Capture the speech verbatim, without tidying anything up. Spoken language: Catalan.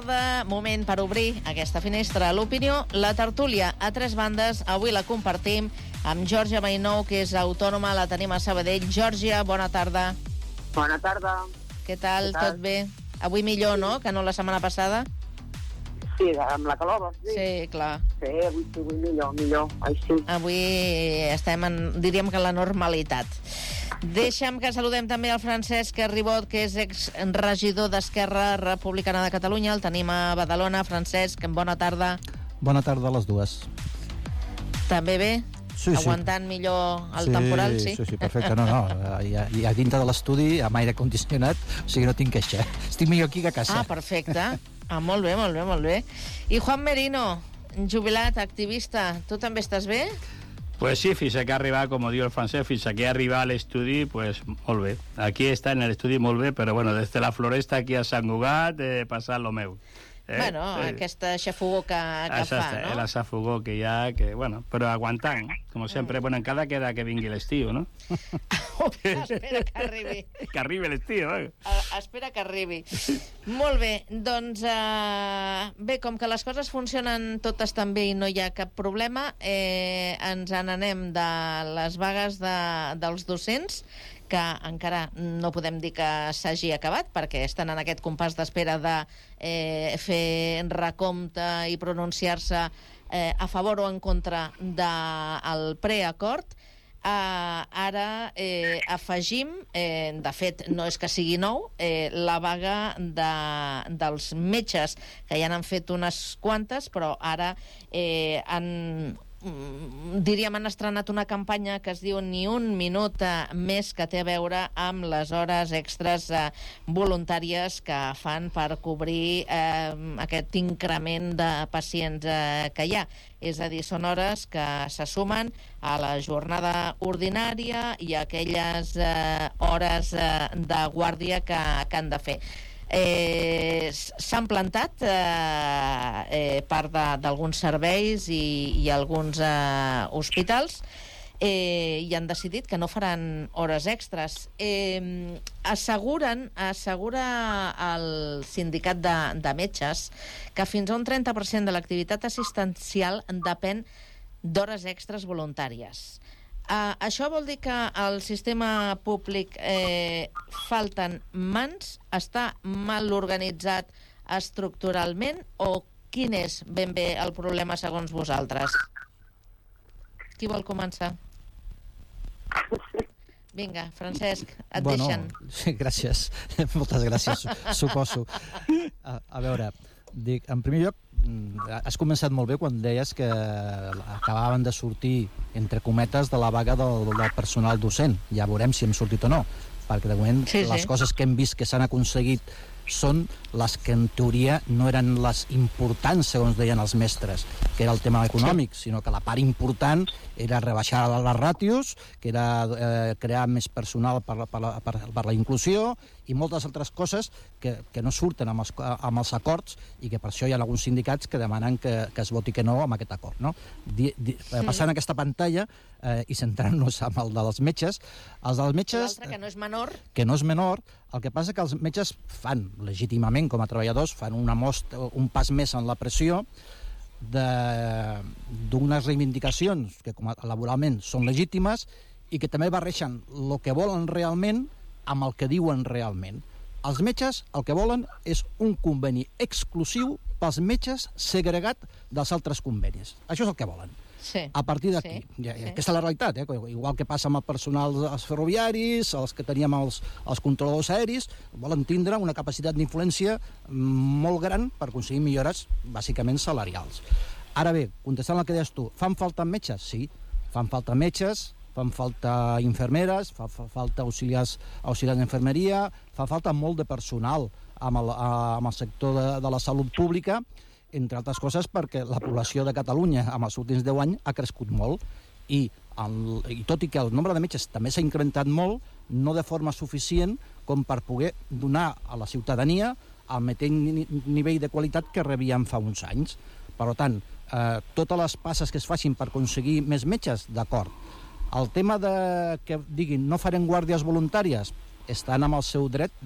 Moment per obrir aquesta finestra a l'opinió. La tertúlia a tres bandes. Avui la compartim amb Georgia Mainou, que és autònoma, la tenim a Sabadell. Georgia, bona tarda. Bona tarda. Què tal? Què tal? Tot bé? Avui millor, no?, que no la setmana passada? Sí, amb la calor, vols dir? Sí, clar. Sí, avui sí, avui millor, millor. Ai, sí. Avui estem, en, diríem que en la normalitat. Deixa'm que saludem també el Francesc Ribot, que és exregidor d'Esquerra Republicana de Catalunya. El tenim a Badalona. Francesc, bona tarda. Bona tarda a les dues. També bé? Sí, Aguantant sí. millor el sí, temporal, sí? Sí, sí, perfecte. No, no, hi ha, hi ha dintre de l'estudi amb aire condicionat, o sigui, no tinc queixa. Estic millor aquí que a casa. Ah, perfecte. Ah, molt bé, molt bé, molt bé. I Juan Merino, jubilat, activista, tu també estàs bé? Pues sí, fins que arribar, com diu el francès, fins que arribar a l'estudi, pues molt bé. Aquí està en l'estudi molt bé, però bueno, des de la Floresta aquí a Sant Cugat, eh, passant lo meu. Eh? Bueno, eh, aquesta xafogó que, que Això fa, està, no? La xafogó que hi ha, que, bueno, però aguantant, com sempre, mm. bueno, encara queda que vingui l'estiu, no? Espera que arribi. Que arribi l'estiu, eh? Uh, espera que arribi. Molt bé, doncs, uh, bé, com que les coses funcionen totes tan bé i no hi ha cap problema, eh, ens n'anem de les vagues de, dels docents, que encara no podem dir que s'hagi acabat, perquè estan en aquest compàs d'espera de eh, fer recompte i pronunciar-se eh, a favor o en contra del preacord. Uh, ara eh, afegim, eh, de fet no és que sigui nou, eh, la vaga de, dels metges, que ja n'han fet unes quantes, però ara eh, han... diríem, han estrenat una campanya que es diu Ni un minut més, que té a veure amb les hores extres eh, voluntàries que fan per cobrir eh, aquest increment de pacients eh, que hi ha. És a dir, són hores que se sumen a la jornada ordinària i a aquelles eh, hores eh, de guàrdia que, que han de fer. Eh, s'han plantat eh, eh, part d'alguns serveis i, i alguns eh, hospitals eh, i han decidit que no faran hores extres. Eh, asseguren, assegura el sindicat de, de metges que fins a un trenta per cent de l'activitat assistencial depèn d'hores extres voluntàries. Uh, això vol dir que el sistema públic eh, falten mans, està mal organitzat estructuralment, o quin és ben bé el problema segons vosaltres? Qui vol començar? Vinga, Francesc, et bueno, deixen. Sí, gràcies, moltes gràcies, suposo. A, a veure, dic, en primer lloc, has començat molt bé quan deies que acabaven de sortir, entre cometes, de la vaga del, del personal docent. Ja veurem si hem sortit o no, perquè de moment sí, les sí. coses que hem vist que s'han aconseguit són les que en teoria no eren les importants, segons deien els mestres, que era el tema econòmic, sí. sinó que la part important era rebaixar les ràtios, que era eh, crear més personal per la, per, la, per, per la inclusió i moltes altres coses que, que no surten amb els, amb els acords, i que per això hi ha alguns sindicats que demanen que, que es voti que no amb aquest acord. No? Di, di, sí. Passant aquesta pantalla eh, i centrant-nos amb el dels metges, els dels metges... L'altre, que no és menor. Que no és menor. El que passa que els metges fan, legítimament, com a treballadors, fan una mostra, un pas més en la pressió d'unes reivindicacions que com a laboralment són legítimes i que també barreixen el que volen realment amb el que diuen realment. Els metges el que volen és un conveni exclusiu pels metges segregat dels altres convenis. Això és el que volen. Sí. A partir d'aquí, sí. ja, ja, aquesta és la realitat, eh? Igual que passa amb el personal dels ferroviaris, els que teníem els, els controladors aeris, volen tindre una capacitat d'influència molt gran per aconseguir millores, bàsicament salarials. Ara bé, contestant el que deies tu, fan falta metges? Sí, fan falta metges, fan falta infermeres, fa, fa falta auxiliars, auxiliars d'infermeria, fa falta molt de personal amb el, amb el sector de, de la salut pública, entre altres coses perquè la població de Catalunya en els últims deu anys ha crescut molt i, el, i tot i que el nombre de metges també s'ha incrementat molt, no de forma suficient com per poder donar a la ciutadania el mateix nivell de qualitat que rebíem fa uns anys. Per tant, eh, totes les passes que es facin per aconseguir més metges, d'acord. El tema de que diguin no farem guàrdies voluntàries, estan amb el seu dret